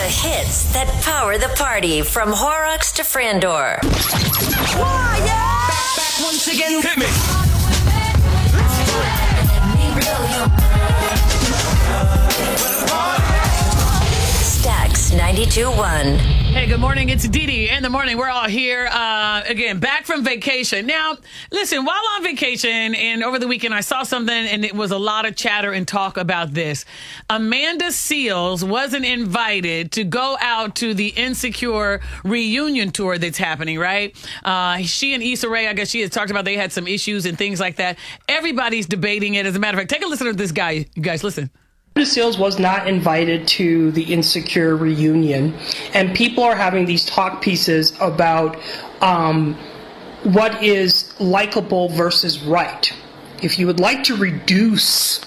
hits that power the party from Horrocks to Frandor. Back once again. Hit me. Stax 92.1. Hey, good morning. It's Dee Dee in the morning. We're all here again, back from vacation. Now, listen, while on vacation and over the weekend, I saw something and it was a lot of chatter and talk about this. Amanda Seales wasn't invited to go out to the Insecure reunion tour that's happening, right? She and Issa Rae, I guess she had talked about they had some issues and things like that. Everybody's debating it. As a matter of fact, take a listen to this guy. You guys, listen. Amanda Seales was not invited to the Insecure reunion, and people are having these talk pieces about what is likable versus right. If you would like to reduce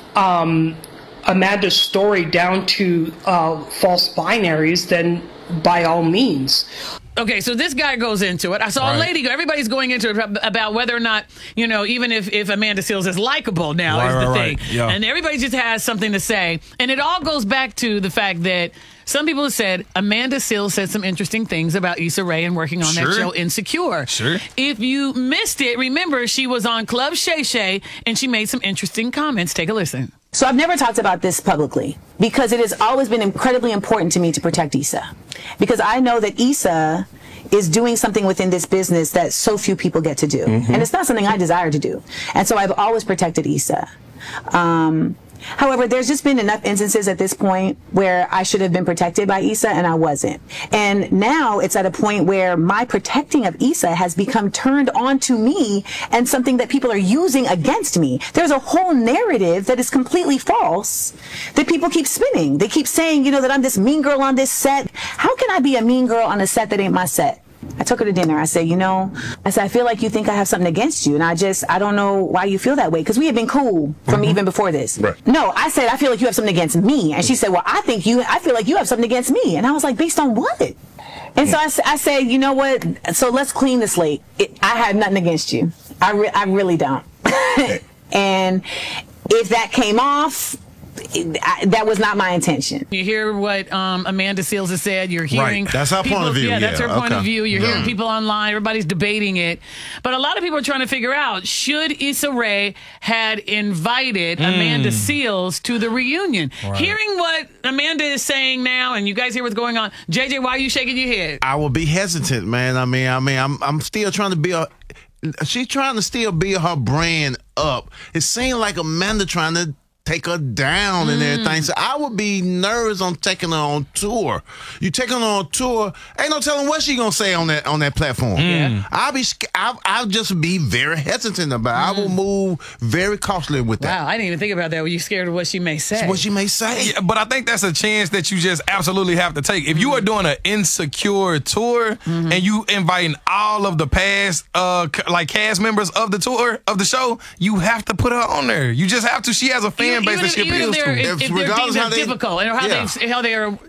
Amanda's story down to false binaries, then by all means. Okay, so this guy goes into it. I saw a lady go. Everybody's going into it about whether or not, you know, even if Amanda Seales is likable now is the thing. Yeah. And everybody just has something to say. And it all goes back to the fact that some people have said Amanda Seales said some interesting things about Issa Rae and working on that show Insecure. Sure. If you missed it, remember she was on Club Shay Shay and she made some interesting comments. Take a listen. So I've never talked about this publicly because it has always been incredibly important to me to protect Issa. Because I know that Issa is doing something within this business that so few people get to do. Mm-hmm. And it's not something I desire to do. And so I've always protected Issa. However, there's just been enough instances at this point where I should have been protected by Issa and I wasn't. And now it's at a point where my protecting of Issa has become turned on to me and something that people are using against me. There's a whole narrative that is completely false that people keep spinning. They keep saying, you know, that I'm this mean girl on this set. How can I be a mean girl on a set that ain't my set? I took her to dinner. I said, I feel like you think I have something against you. And I don't know why you feel that way. Because we had been cool from even before this. Right. No, I said, I feel like you have something against me. And she said, well, I feel like you have something against me. And I was like, based on what? And so I said, you know what? So let's clean the slate. I have nothing against you. I really don't. And if that came off, that was not my intention. You hear what Amanda Seales has said. You're hearing That's her point of view. Yeah, that's her point of view. You're hearing Yeah. people online. Everybody's debating it. But a lot of people are trying to figure out, should Issa Rae had invited Amanda Seales to the reunion? Hearing what Amanda is saying now, and you guys hear what's going on. JJ, why are you shaking your head? I will be hesitant, man. I'm still trying to build. She's trying to still build her brand up. It seems like Amanda trying to take her down and everything. So I would be nervous on taking her on tour. You take her on tour, ain't no telling what she gonna say on that platform. Yeah. I'll just be very hesitant about it. I will move very cautiously with that. Wow, I didn't even think about that. Were you scared of what she may say? What she may say. Yeah, but I think that's a chance that you just absolutely have to take. If you are doing an Insecure tour and you inviting all of the past cast members of the tour of the show, you have to put her on there. You just have to. She has a fan base that she appeals to. If they're deemed as difficult and how they are.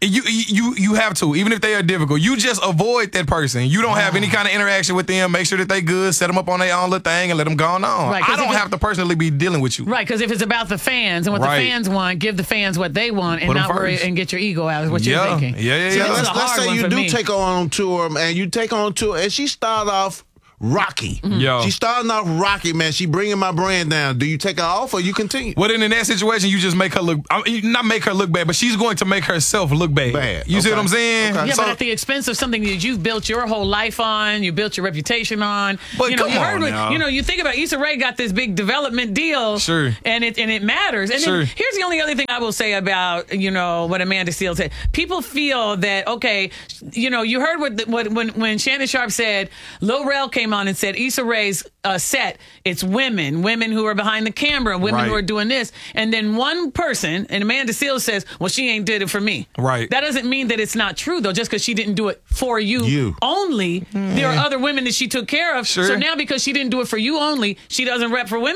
You have to, even if they are difficult. You just avoid that person. You don't have any kind of interaction with them. Make sure that they good. Set them up on their own little thing and let them go on. Right, I don't have to personally be dealing with you. Right, because if it's about the fans and what the fans want, give the fans what they want and Put 'em not worry first. and get your ego out is what you're thinking. Yeah. See, this is a Let's hard say one you for do me. take her on tour, and you take her on tour, and she started off rocky. Yo. She's starting off rocky, man. She bringing my brand down. Do you take her off or you continue? Well, then in that situation, you just make her look, not make her look bad, but she's going to make herself look bad. You see what I'm saying? Okay. Yeah, So- but at the expense of something that you've built your whole life on, you built your reputation on. But you come you on now. you think about Issa Rae got this big development deal. Sure. And it matters. And Sure. then here's the only other thing I will say about, what Amanda Seales said. People feel that, okay, you heard when Shannon Sharp said, Lil Rel came on and said, Issa Rae's set, it's women who are behind the camera, women who are doing this. And then one person, and Amanda Seales says, well, she ain't did it for me. Right. That doesn't mean that it's not true, though, just because she didn't do it for you only. There are other women that she took care of. Sure. So now because she didn't do it for you only, she doesn't rep for women?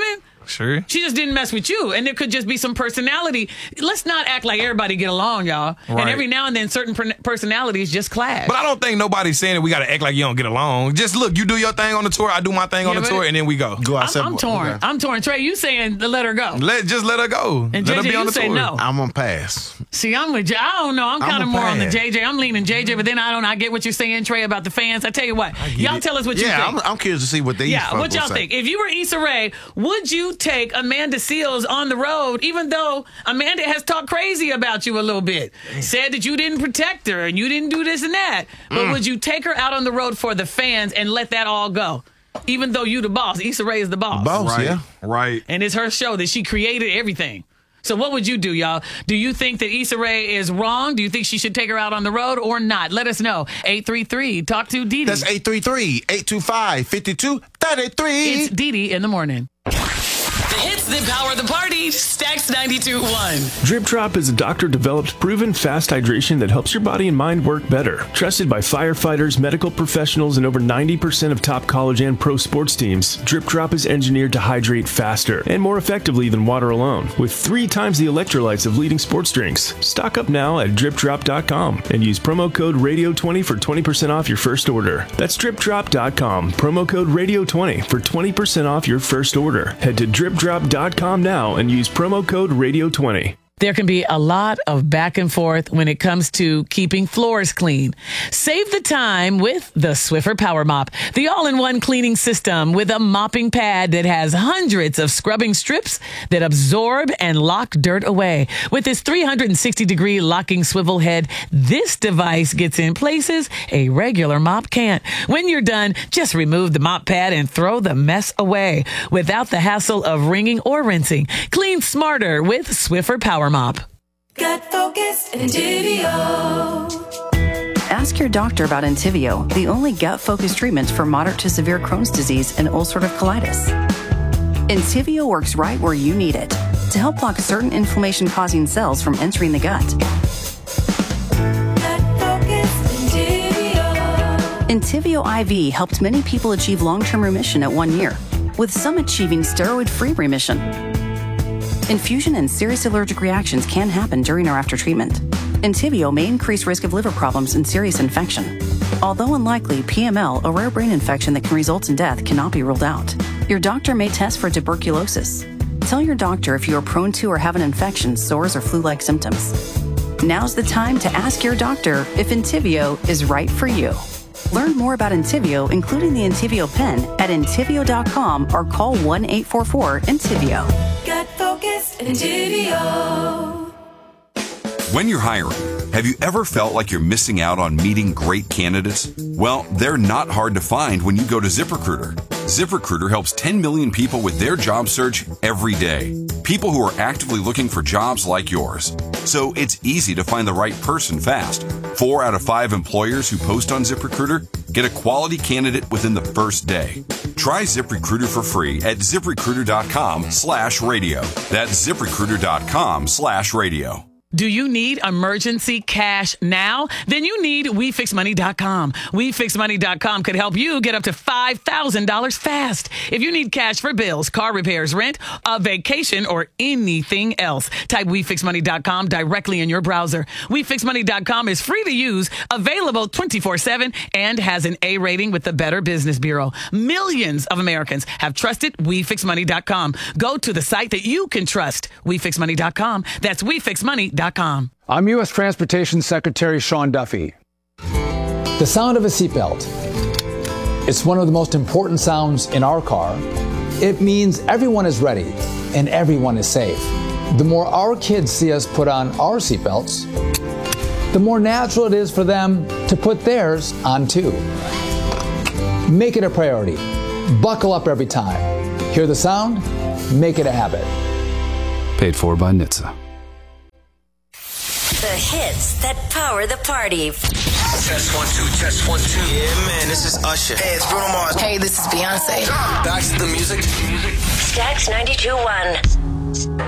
Sure. She just didn't mess with you. And there could just be some personality. Let's not act like everybody get along, y'all. Right. And every now and then certain personalities just clash. But I don't think nobody's saying that we got to act like you don't get along. Just look, you do your thing on the tour, I do my thing on the tour, and then we go. I'm torn. Okay. I'm torn. Trey, you saying let her go. Just let her go. And let her JJ, be on you the say tour. no. I'm gonna pass. See, I'm with you. I don't know. I'm kind of a more on the pass. JJ. I'm leaning JJ, but then I get what you're saying, Trey, about the fans. I tell you what. Y'all tell us what you think. I'm curious to see what they What y'all think? If you were Issa Rae, would you take Amanda Seales on the road, even though Amanda has talked crazy about you a little bit? Said that you didn't protect her and you didn't do this and that. But would you take her out on the road for the fans and let that all go? Even though you the boss. Issa Rae is the boss. Right. Yeah. Right. And it's her show that she created everything. So what would you do, y'all? Do you think that Issa Rae is wrong? Do you think she should take her out on the road or not? Let us know. 833 Talk to Dee Dee. That's 833-825-5233. It's Dee Dee in the morning. The hits that power the party. Stacks 92.1. Drip Drop is a doctor-developed, proven fast hydration that helps your body and mind work better. Trusted by firefighters, medical professionals, and over 90% of top college and pro sports teams, Drip Drop is engineered to hydrate faster and more effectively than water alone, with 3 times the electrolytes of leading sports drinks. Stock up now at DripDrop.com and use promo code RADIO20 for 20% off your first order. That's DripDrop.com. Promo code RADIO20 for 20% off your first order. Head to DripDrop.com now and use promo code RADIO20. There can be a lot of back and forth when it comes to keeping floors clean. Save the time with the Swiffer Power Mop, the all-in-one cleaning system with a mopping pad that has hundreds of scrubbing strips that absorb and lock dirt away. With its 360-degree locking swivel head, this device gets in places a regular mop can't. When you're done, just remove the mop pad and throw the mess away without the hassle of wringing or rinsing. Clean smarter with Swiffer Power Mop. Gut focused and Entivio. Ask your doctor about Entivio, the only gut-focused treatment for moderate to severe Crohn's disease and ulcerative colitis. Entivio works right where you need it to help block certain inflammation-causing cells from entering the gut. Entivio IV helped many people achieve long-term remission at 1 year, with some achieving steroid-free remission. Infusion and serious allergic reactions can happen during or after treatment. Entivio may increase risk of liver problems and serious infection. Although unlikely, PML, a rare brain infection that can result in death, cannot be ruled out. Your doctor may test for tuberculosis. Tell your doctor if you are prone to or have an infection, sores, or flu-like symptoms. Now's the time to ask your doctor if Entivio is right for you. Learn more about Entivio, including the Entivio pen, at Entivio.com or call 1-844-ENTIVIO. Gut focused Entivio. When you're hiring, have you ever felt like you're missing out on meeting great candidates? Well, they're not hard to find when you go to ZipRecruiter. ZipRecruiter helps 10 million people with their job search every day. People who are actively looking for jobs like yours. So it's easy to find the right person fast. 4 out of 5 employers who post on ZipRecruiter get a quality candidate within the first day. Try ZipRecruiter for free at ZipRecruiter.com/radio. That's ZipRecruiter.com/radio. Do you need emergency cash now? Then you need WeFixMoney.com. WeFixMoney.com could help you get up to $5,000 fast. If you need cash for bills, car repairs, rent, a vacation, or anything else, type WeFixMoney.com directly in your browser. WeFixMoney.com is free to use, available 24/7, and has an A rating with the Better Business Bureau. Millions of Americans have trusted WeFixMoney.com. Go to the site that you can trust. WeFixMoney.com. That's WeFixMoney.com. I'm U.S. Transportation Secretary Sean Duffy. The sound of a seatbelt. It's one of the most important sounds in our car. It means everyone is ready and everyone is safe. The more our kids see us put on our seatbelts, the more natural it is for them to put theirs on too. Make it a priority. Buckle up every time. Hear the sound? Make it a habit. Paid for by NHTSA. The hits that power the party. Test 1 2, test 1 2. Yeah, man, this is Usher. Hey, it's Bruno Mars. Hey, this is Beyonce. Back to the music. Stacks 92.1.